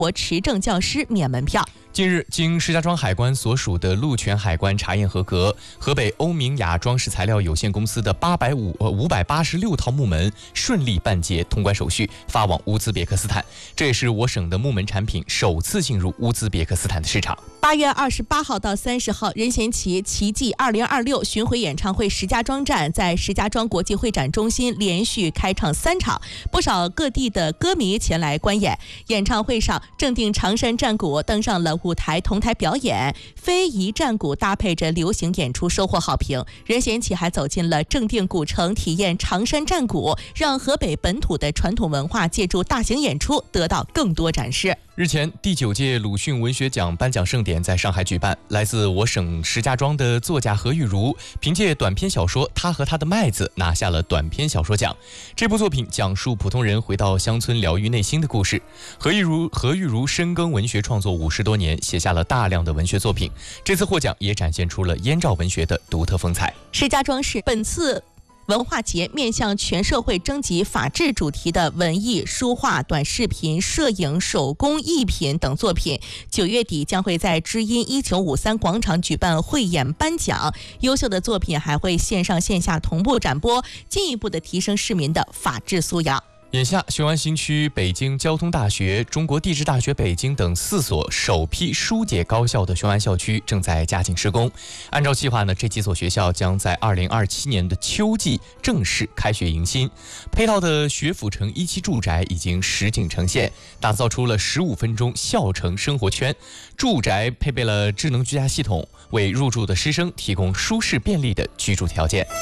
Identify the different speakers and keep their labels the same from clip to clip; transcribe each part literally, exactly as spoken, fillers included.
Speaker 1: 国持证教师免门票。
Speaker 2: 近日，经石家庄海关所属的陆权海关查验合格，河北欧明雅装饰材料有限公司的八百五呃五百八十六套木门顺利办结通关手续，发往乌兹别克斯坦。这也是我省的木门产品首次进入乌兹别克斯坦的市场。
Speaker 1: 八月二十八号到三十号，任贤齐奇迹二零二六巡回演唱会石家庄站在石家庄国际会展中心连续开唱三场，不少各地的歌迷前来观演。演唱会上，正定长山战鼓登上了舞台同台表演，非遗战鼓搭配着流行演出收获好评。任贤齐还走进了正定古城体验长山战鼓，让河北本土的传统文化借助大型演出得到更多展示。
Speaker 2: 日前，第九届鲁迅文学奖颁奖盛典在上海举办，来自我省石家庄的作家何玉茹凭借短篇小说《他和他的麦子》拿下了短篇小说奖。这部作品讲述普通人回到乡村疗愈内心的故事。何玉茹何玉茹深耕文学创作五十多年，写下了大量的文学作品。这次获奖也展现出了燕赵文学的独特风采。
Speaker 1: 石家庄市本次文化节面向全社会征集法治主题的文艺、书画、短视频、摄影、手工艺品等作品，九月底将会在知音一九五三广场举办汇演颁奖。优秀的作品还会线上线下同步展播，进一步的提升市民的法治素养。
Speaker 2: 眼下，雄安新区北京交通大学、中国地质大学北京等四所首批疏解高校的雄安校区正在加紧施工。按照计划呢，这几所学校将在二零二七年的秋季正式开学迎新。配套的学府城一期住宅已经实景呈现，打造出了十五分钟校城生活圈。住宅配备了智能居家系统，为入住的师生提供舒适便利的居住条件。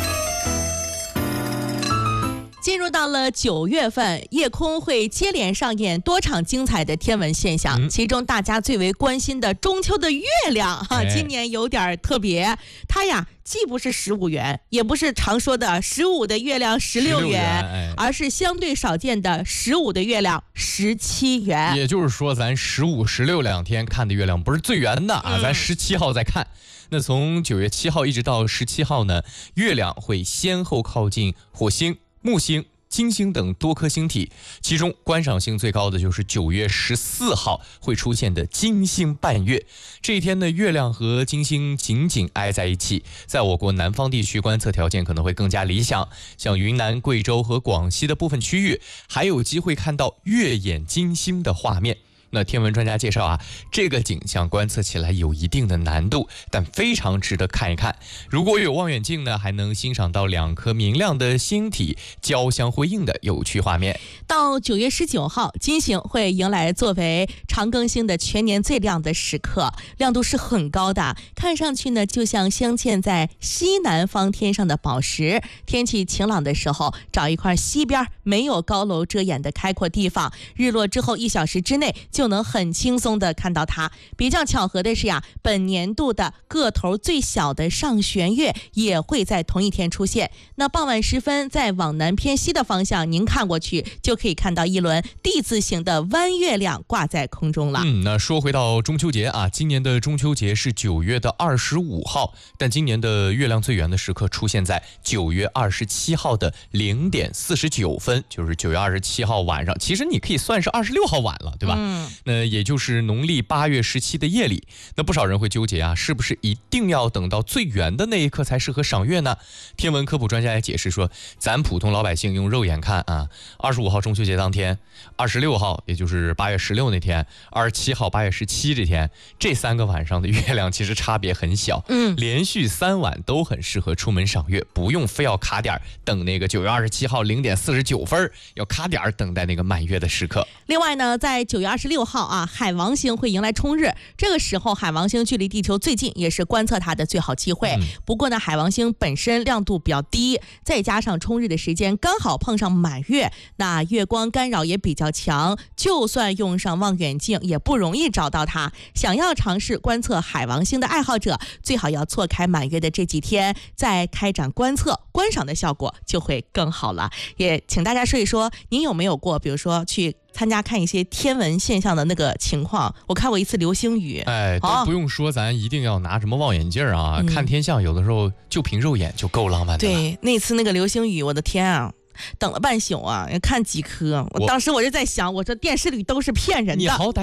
Speaker 1: 进入到了九月份，夜空会接连上演多场精彩的天文现象，嗯、其中大家最为关心的中秋的月亮哈、哎，今年有点特别，它呀既不是十五圆，也不是常说的十五的月亮十六圆，哎、而是相对少见的十五的月亮十七圆。
Speaker 2: 也就是说，咱十五、十六两天看的月亮不是最圆的啊，嗯、咱十七号再看。那从九月七号一直到十七号呢，月亮会先后靠近火星、木星、金星等多颗星体，其中观赏性最高的就是九月十四号会出现的金星伴月。这一天呢，月亮和金星紧紧挨在一起，在我国南方地区观测条件可能会更加理想，像云南、贵州和广西的部分区域还有机会看到月眼金星的画面。那天文专家介绍啊，这个景象观测起来有一定的难度，但非常值得看一看。如果有望远镜呢，还能欣赏到两颗明亮的星体交相辉映的有趣画面。
Speaker 1: 到九月十九号，金星会迎来作为长庚星的全年最亮的时刻，亮度是很高的，看上去呢就像镶嵌在西南方天上的宝石。天气晴朗的时候，找一块西边没有高楼遮掩的开阔地方，日落之后一小时之内就能很轻松地看到它。比较巧合的是呀，本年度的个头最小的上弦月也会在同一天出现。那傍晚时分，在往南偏西的方向，您看过去就可以看到一轮 D 字形的弯月亮挂在空中了。
Speaker 2: 嗯，那说回到中秋节啊，今年的中秋节是九月的二十五号，但今年的月亮最圆的时刻出现在九月二十七号的零点四十九分，就是九月二十七号晚上。其实你可以算是二十六号晚了，对吧？嗯。那也就是农历八月十七的夜里。那不少人会纠结啊，是不是一定要等到最圆的那一刻才适合赏月呢？天文科普专家也解释说，咱普通老百姓用肉眼看啊，二十五号中秋节当天，二十六号也就是八月十六那天，二十七号八月十七这天，这三个晚上的月亮其实差别很小。嗯，连续三晚都很适合出门赏月，不用非要卡点等那个九月二十七号零点四十九分，要卡点等待那个满月的时刻。
Speaker 1: 另外呢，在九月二十六号啊，海王星会迎来冲日，这个时候海王星距离地球最近，也是观测它的最好机会。嗯、不过呢，海王星本身亮度比较低，再加上冲日的时间刚好碰上满月，那月光干扰也比较强，就算用上望远镜也不容易找到它。想要尝试观测海王星的爱好者，最好要错开满月的这几天再开展观测，观赏的效果就会更好了。也请大家说一说，您有没有过比如说去参加看一些天文现象的那个情况？我看过一次流星雨。
Speaker 2: 哎，都不用说咱一定要拿什么望远镜啊、嗯、看天象有的时候就凭肉眼就够浪漫的了。
Speaker 1: 对，那次那个流星雨，我的天啊，等了半宿啊，看几颗，我当时我就在想，我说电视里都是骗人的。
Speaker 2: 你好歹